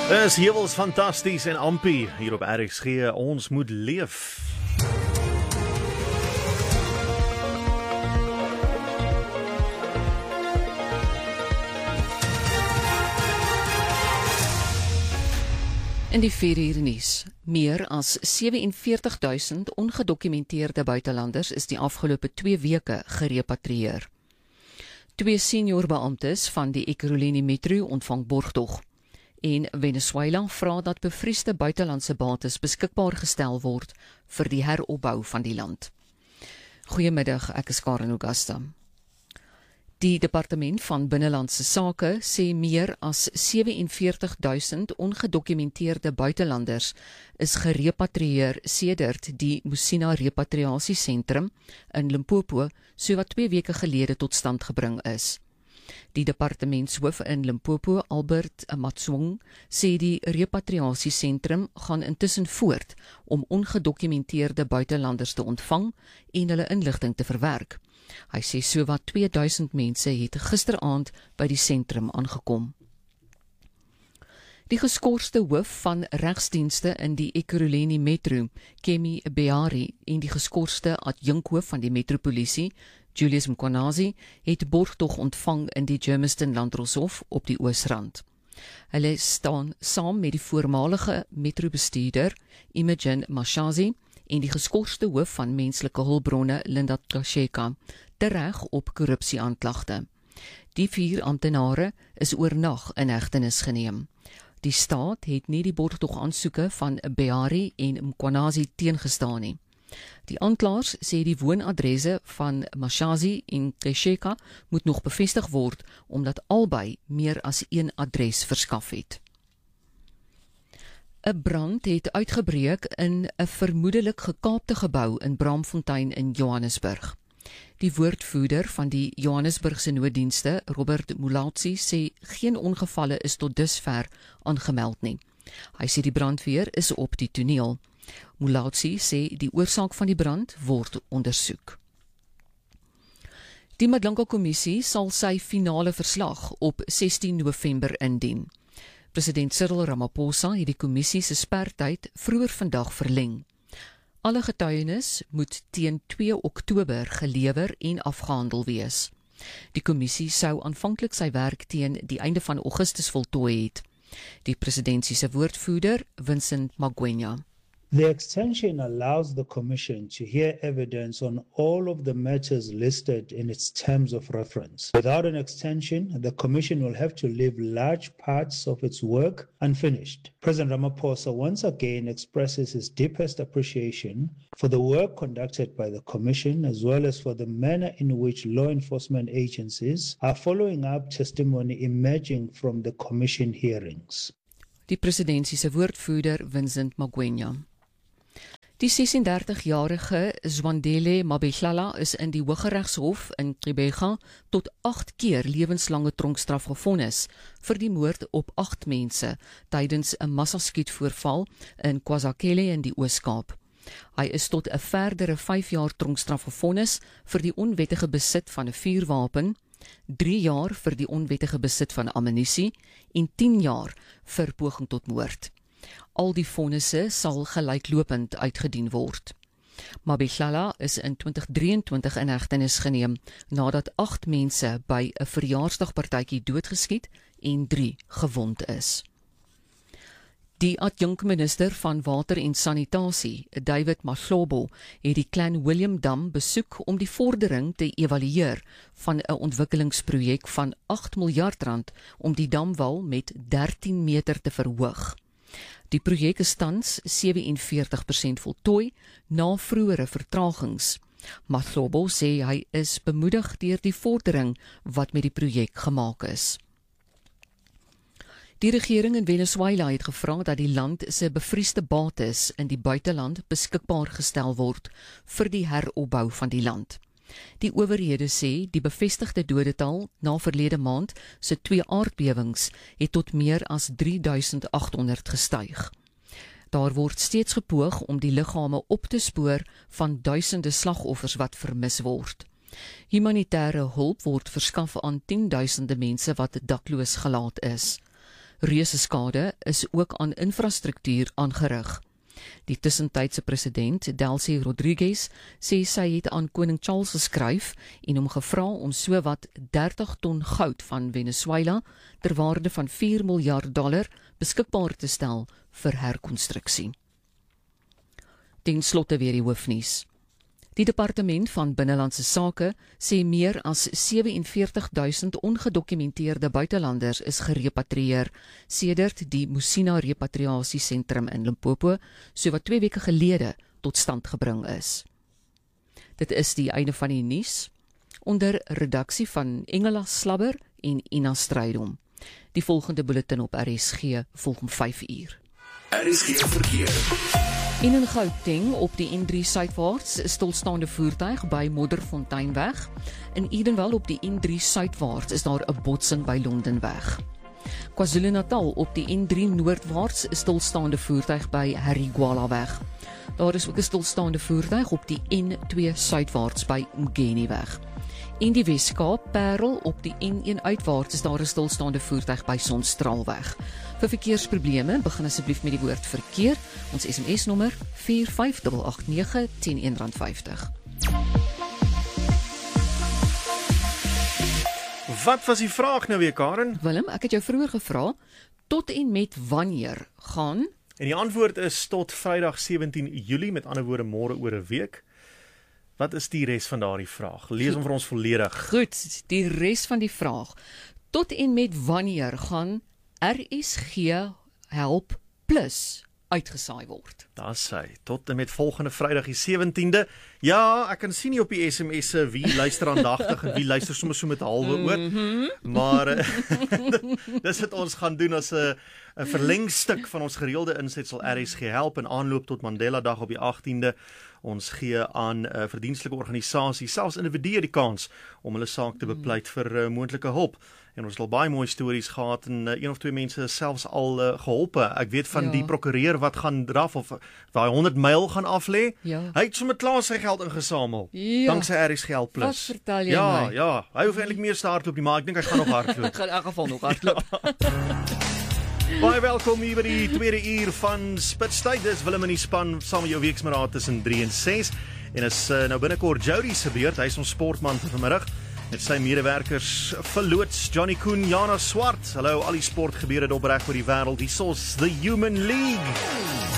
Is hewels fantasties en ampie hier op RSG. Ons moet leef. In die 4 uur nuus, meer as 47.000 ongedokumenteerde buitelanders is die afgelope 2 weke gerepatrieer. 2 senior beamptes van die Ekurhuleni Metro ontvang borgtog. En Venezuela vra dat bevriesde buitelandse bates beskikbaar gestel word vir die heropbou van die land. Goeiemiddag, ek is Karen Augusta. Die Departement van Binnelandse Sake sê meer as 47.000 ongedokumenteerde buitelanders is gerepatrieer sedert die Musina Repatriasiesentrum in Limpopo sowat 2 weke gelede tot stand gebring is. Die departementshoof in Limpopo, Albert Matswong, sê die repatriasiesentrum gaan intussen voort om ongedokumenteerde buitelanders te ontvang en hulle inligting te verwerk. Hy sê sowat 2000 mense het gisteraand by die sentrum aangekom. Die geskorste hoof van regsdienste in die Ekurhuleni Metro, Kemi Beari, en die geskorste adjunkhoof van die metropolisie, Julius Mkwanazi, het borgtog ontvang in die Germiston Landdroshof op die Oosrand. Hulle staan saam met die voormalige metrobestuurder, Imogen Mashazi, en die geskorste hoof van menslike hulpbronne, Linda Kasheka, tereg op korrupsieaanklagte. Die 4 amptenare is oornag in hegtenis geneem. Die staat het nie die borgtog aansoeke van Beari en Mkwanazi teengestaan nie. Die aanklaers sê die woonadresse van Mashazi en Kasheka moet nog bevestig word, omdat albei meer as 1 adres verskaf het. 'n brand het uitgebreek in 'n vermoedelik gekaapte gebou in Braamfontein in Johannesburg. Die woordvoerder van die Johannesburgse nooddienste, Robert Mulatsi, sê geen ongevalle is tot dusver aangemeld nie. Hy sê die brandweer is op die toneel. Mulatsi sê die oorsaak van die brand word ondersoek. Die Madlanka-kommissie sal sy finale verslag op 16 November indien. President Cyril Ramaphosa het die kommissie se spertyd vroeër vandag verleng. Alle getuienis moet teen 2 Oktober gelewer en afgehandel wees. Die kommissie sou aanvanklik sy werk teen die einde van Augustus voltooi het. Die presidentsie se woordvoerder, Vincent Magwenya. The extension allows the Commission to hear evidence on all of the matters listed in its terms of reference. Without an extension, the Commission will have to leave large parts of its work unfinished. President Ramaphosa once again expresses his deepest appreciation for the work conducted by the Commission, as well as for the manner in which law enforcement agencies are following up testimony emerging from the Commission hearings. Die presidentsie se woordvoerder, Vincent Magwenya. Die 36-jarige Zwandile Mabehlala is in die Hooggeregshof in Gqeberha tot 8 keer lewenslange tronkstraf gevonnis vir die moord op 8 mense tydens 'n massaskietvoorval in KwaZulu in die Oos-Kaap. Hy is tot 'n verdere 5 jaar tronkstraf gevonnis vir die onwettige besit van 'n vuurwapen, 3 jaar vir die onwettige besit van ammunisie en 10 jaar vir poging tot moord. Al die vonnisse sal gelyklopend uitgedien word. Mabehlala is in 2023 in hegtenis geneem nadat 8 mense by 'n verjaarsdagpartytjie doodgeskiet en 3 gewond is. Die adjunkminister van Water en Sanitasie, David Mahlobo, het die Clan William Dam besoek om die vordering te evalueer van 'n ontwikkelingsprojek van R8 miljard om die damwal met 13 meter te verhoog. Die projek is tans 47% voltooi na vroegere vertragings. Mahlobo sê hy is bemoedig deur die vordering wat met die projek gemaak is. Die regering in Venezuela het gevra dat die land se bevriesde bates in die buiteland beskikbaar gestel word vir die heropbou van die land. Die owerhede sê die bevestigde dodetal na verlede maand se 2 aardbewings het tot meer as 3800 gestyg. Daar word steeds gepoog om die liggame op te spoor van duisende slagoffers wat vermis word. Humanitêre hulp word verskaf aan 10.000 mense wat dakloos gelaat is. Reuse skade is ook aan infrastruktuur aangerig. Die tussentydse president, Delcy Rodriguez, sê sy het aan koning Charles geskryf en hom gevra om sowat 30 ton goud van Venezuela ter waarde van $4 miljard beskikbaar te stel vir herkonstruksie. Ten slotte weer die hoofnuus. Die departement van Binnelandse Sake sê meer as 47,000 ongedokumenteerde buitelanders is gerepatrieer sedert die Musina repatriasiesentrum in Limpopo sowat 2 weke gelede tot stand gebring is. Dit is die einde van die nuus onder redaksie van Engela Slabber en Ina Strydom. Die volgende bulletin op RSG volg om 5 uur. RSG verkeer. In Gauteng op die N3 suidwaarts stilstaande voertuig by Modderfonteinweg. In Edenwald op die N3 suidwaarts is daar 'n botsing by Londenweg. KwaZulu-Natal op die N3 noordwaarts stilstaande voertuig by Harigwalaweg. Daar is ook 'n stilstaande voertuig op die N2 suidwaarts by Mgeniweg. In die Weskaap, Parel op die N1 uitwaarts is daar 'n stilstaande voertuig by Sonstraalweg. Vir verkeersprobleme, begin asseblief met die woord verkeer. Ons SMS-nommer 45889 teen R1.50. Wat was die vraag nou weer, Karen? Willem, ek het jou vroeër gevra, tot en met wanneer gaan? En die antwoord is tot Vrydag 17 Julie, met ander woorde môre oor 'n week. Wat is die res van daardie vraag? Lees hom vir ons volledig. Goed, die res van die vraag. Tot en met wanneer gaan RSG Help Plus uitgesaai word? Daar sê, tot en met volgende Vrydag die 17de. Ja, ek kan sien nie op die SMS'e wie luister aandagtig en wie luister sommer so met 'n halwe oor. Maar dis wat ons gaan doen as 'n verlengstuk van ons gereelde insetsel RSG Help in aanloop tot Mandela Dag op die 18de. Ons gee aan verdienstelike organisasies, selfs individue die kans om hulle saak te bepleit vir moontlike hulp. En ons het al baie mooi stories gehad en 1 of 2 mense is selfs al geholpe. Ek weet van die prokureur wat gaan draf of waar 100 myl gaan af lê. Ja. Hy het sommer klaar sy geld ingesamel. Ja. Dankse RSG Help Plus. Wat vertel jy ja, my? Ja, hy hoef eintlik meer te hardloop nie, maar ek dink hy gaan nog hardloop. Ek gaan in elk geval nog hardloop. Baie welkom hier by die tweede uur van Spitstyd. Dis Willem in die span saam met jou weeksmiddag tussen 3 en 6. En is nou binnekort Jody se beurt. Hy is ons sportman vir vanmiddag. Met sy medewerkers verloots Johnny Koen, Jana Swart. Hallo al die sportgebeure opreg oor die wêreld. Hier's The Human League.